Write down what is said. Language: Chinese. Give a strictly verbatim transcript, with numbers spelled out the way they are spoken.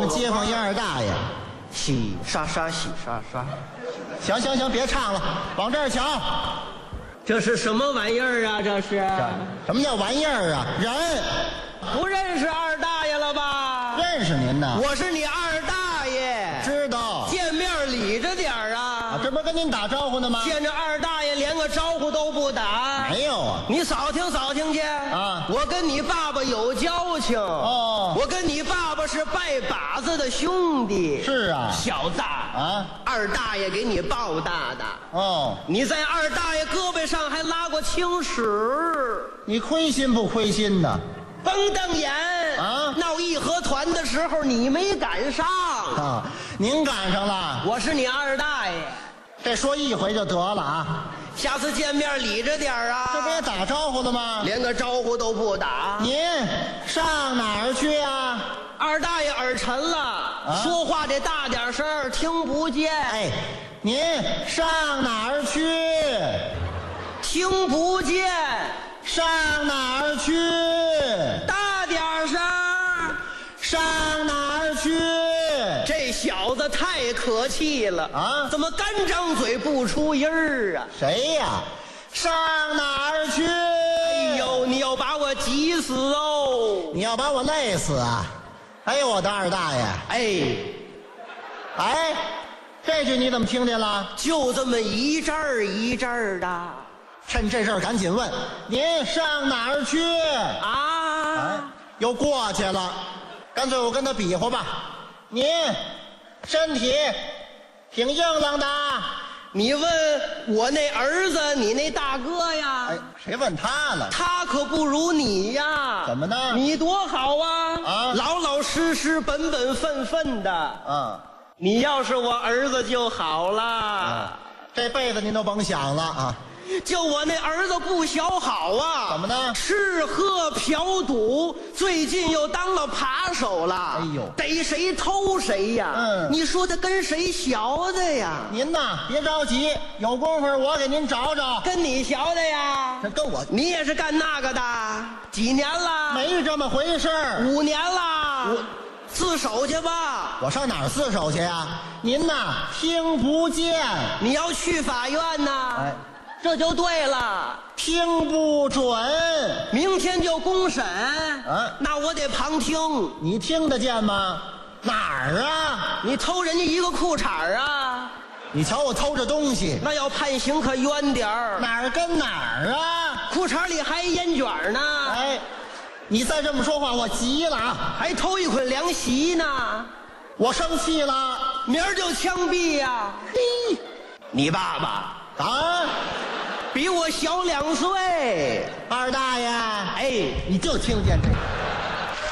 街坊一二大爷， 洗刷刷洗刷刷。 行行行，别唱了，往这儿瞧。 这是什么玩意儿啊？这是什么叫玩意儿啊？人不认识二大爷了吧？ 认识您呢， 我是你二大爷。 知道。 见面礼着点儿啊！ 啊，这不是跟您打招呼呢吗？ 见着二大爷连个招呼都不打。 没有啊。 你扫听扫听去啊！ 我跟你爸爸有交情哦， 我跟你爸爸是拜把子的兄弟。 是啊， 小子啊， 二大爷给你抱大的。 哦， 你在二大爷胳膊上还拉过青史， 你亏心不亏心呢？ 甭瞪眼啊！ 闹义和团的时候你没赶上啊，您赶上了。 我是你二大爷， 这说一回就得了啊。 下次见面理着点儿啊。 这不也打招呼了吗？ 连个招呼都不打。 您上哪儿去啊？ 二大爷耳沉了，啊、说话得大点声，听不见。 哎，您上哪儿去？ 听不见。 上哪儿去？ 大点声。 上哪儿去？ 这小子太可气了啊！ 怎么干张嘴不出音儿啊？ 谁呀？上哪儿去？ 哎呦，你要把我急死哦！ 你要把我累死啊！哎呦，我的二大爷！ 哎， 哎，这句你怎么听见了？ 就这么一阵儿一阵儿的。 趁这事儿赶紧问，您上哪儿去啊？ 哎，又过去了，干脆我跟他比划吧。您身体挺硬朗的。 你问我那儿子，你那大哥呀？ 哎，谁问他了？ 他可不如你呀。 怎么呢？ 你多好啊！ 啊， 老老实实、本本分分的。 嗯， 你要是我儿子就好了。 啊，这辈子您都甭想了啊！ 就我那儿子不小好啊！ 怎么呢？ 吃喝嫖赌，最近又当了扒手了。 哎呦， 逮谁偷谁呀！ 嗯， 你说他跟谁学的呀？ 您呐，别着急，有功夫我给您找找。 跟你学的呀？ 这跟我， 你也是干那个的？几年了？ 没这么回事儿。 五年了。 我自首去吧。 我上哪儿自首去呀？您呐，听不见。 你要去法院呐？ 哎。 这就对了， 听不准， 明天就公审， 啊， 那我得旁听。 你听得见吗？哪儿啊？ 你偷人家一个裤衩啊？ 你瞧我偷这东西， 那要判刑可冤点儿。 哪儿跟哪儿啊？ 裤衩里还烟卷呢。 哎，你再这么说话，我急了啊！ 还偷一捆凉席呢， 我生气了， 明儿就枪毙呀、啊！嘿，你爸爸啊？ 比我小两岁， 二大爷， 哎， 你就听见这个。